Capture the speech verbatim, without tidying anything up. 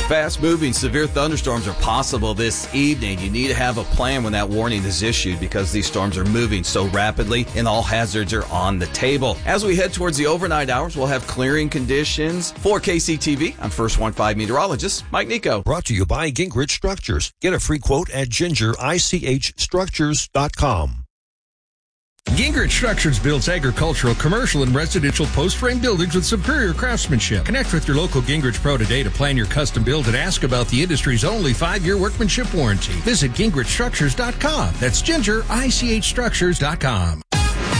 Fast-moving severe thunderstorms are possible this evening. You need to have a plan when that warning is issued because these storms are moving so rapidly and all hazards are on the table. As we head towards the overnight hours, we'll have clearing conditions. For K C T V, I'm First One Five meteorologist Mike Nico. Brought to you by Gingrich Structures. Get a free quote at ginger ich structures dot com. Gingrich Structures builds agricultural, commercial, and residential post-frame buildings with superior craftsmanship. Connect with your local Gingrich Pro today to plan your custom build and ask about the industry's only five-year workmanship warranty. Visit gingrich structures dot com. That's ginger ich structures dot com.